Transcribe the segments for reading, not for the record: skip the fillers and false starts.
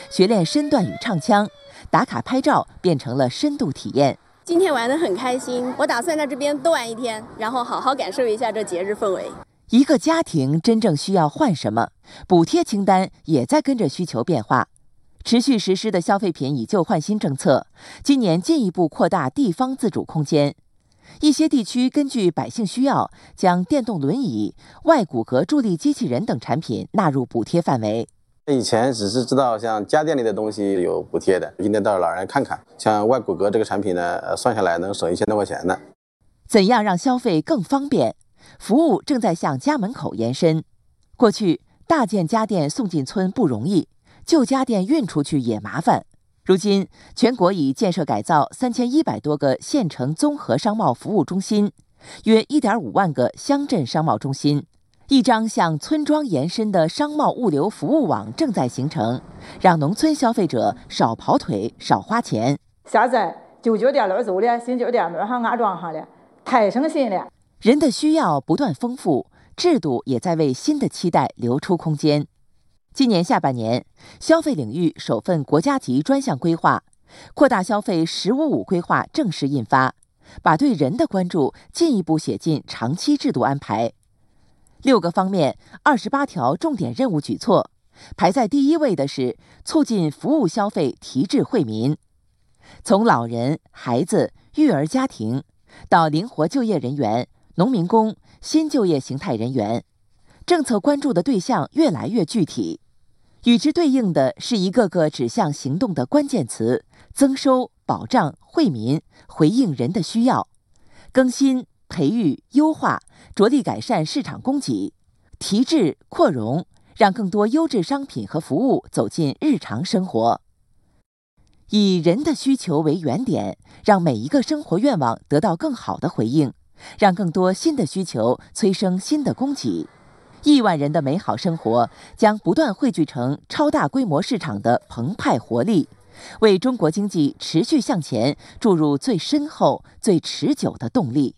学练身段与唱腔，打卡拍照变成了深度体验。 今天玩得很开心，我打算在这边多玩一天，然后好好感受一下这节日氛围。 一个家庭真正需要换什么，补贴清单也在跟着需求变化。持续实施的消费品以旧换新政策，今年进一步扩大地方自主空间。一些地区根据百姓需要，将电动轮椅、外骨骼助力机器人等产品纳入补贴范围。 以前只是知道像家电类的东西有补贴的，今天到老人看看，像外骨骼这个产品呢，算下来能省1000多块钱呢。 怎样让消费更方便？服务正在向家门口延伸。过去大件家电送进村不容易，旧家电运出去也麻烦。如今，全国已建设改造3100多个县城综合商贸服务中心，约1.5万个乡镇商贸中心，一张向村庄延伸的商贸物流服务网正在形成，让农村消费者少跑腿、少花钱。 现在旧酒店那儿走了，新酒店那儿还安装上了，太省心了。 人的需要不断丰富，制度也在为新的期待留出空间。今年下半年，消费领域首份国家级专项规划、扩大消费“15+5”规划正式印发，把对人的关注进一步写进长期制度安排。6个方面，28条重点任务举措，排在第1位的是促进服务消费提质惠民。从老人、孩子、育儿家庭，到灵活就业人员、农民工、新就业形态人员，政策关注的对象越来越具体。与之对应的是一个个指向行动的关键词：增收、保障、惠民，回应人的需要；更新、培育、优化，着力改善市场供给；提质、扩容，让更多优质商品和服务走进日常生活。以人的需求为原点，让每一个生活愿望得到更好的回应，让更多新的需求催生新的供给。亿万人的美好生活将不断汇聚成超大规模市场的澎湃活力，为中国经济持续向前注入最深厚、最持久的动力。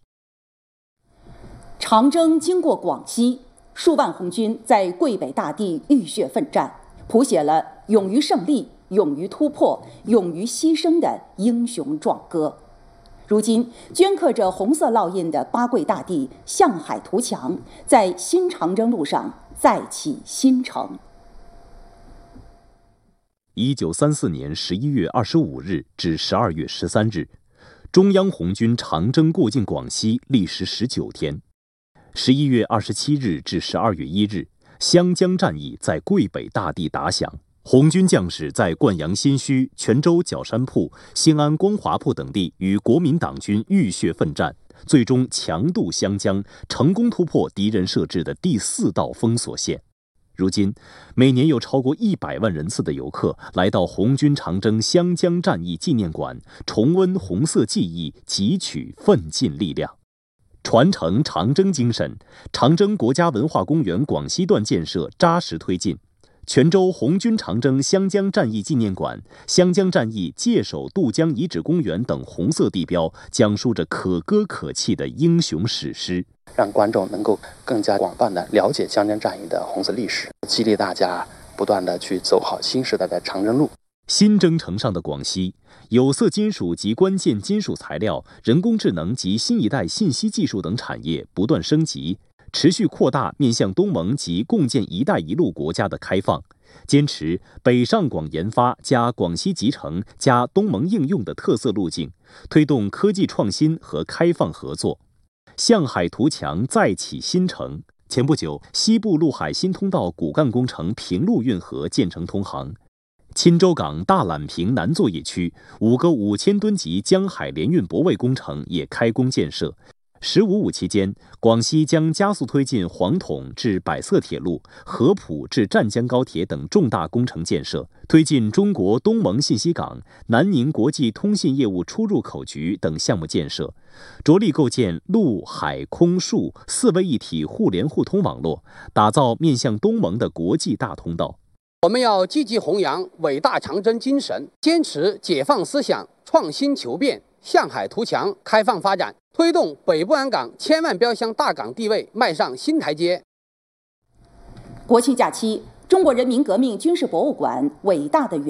长征经过广西，数万红军在桂北大地浴血奋战，谱写了勇于胜利、勇于突破、勇于牺牲的英雄壮歌。如今，镌刻着红色烙印的八桂大地向海图强，在新长征路上再起新程。 1934年11月25日至12月13日，中央红军长征过境广西，历时19天。11月27日至12月1日，湘江战役在桂北大地打响。红军将士在灌阳新圩、泉州角山铺、兴安光华铺等地与国民党军浴血奋战，最终强渡湘江，成功突破敌人设置的第4道封锁线。如今，每年有超过100万人次的游客来到红军长征湘江战役纪念馆，重温红色记忆，汲取奋进力量。传承长征精神，长征国家文化公园广西段建设扎实推进。泉州红军长征湘江战役纪念馆、湘江战役界首渡江遗址公园等红色地标，讲述着可歌可泣的英雄史诗， 让观众能够更加广泛地了解湘江战役的红色历史，激励大家不断地去走好新时代的长征路。 新征程上的广西，有色金属及关键金属材料、人工智能及新一代信息技术等产业不断升级，持续扩大面向东盟及共建“一带一路”国家的开放，坚持北上广研发加广西集成加东盟应用的特色路径，推动科技创新和开放合作。向海图强再起新程。前不久，西部陆海新通道骨干工程平陆运河建成通航。钦州港大榄坪南作业区5个5000吨级江海联运泊位工程也开工建设。“15+5”期间，广西将加速推进黄统至百色铁路、合浦至湛江高铁等重大工程建设，推进中国东盟信息港、南宁国际通信业务出入口局等项目建设，着力构建陆海空数4位一体互联互通网络，打造面向东盟的国际大通道。 我们要积极弘扬伟大长征精神，坚持解放思想、创新求变、向海图强、开放发展，推动北部安港千万标箱大港地位迈上新台阶。 国庆假期，中国人民革命军事博物馆伟大的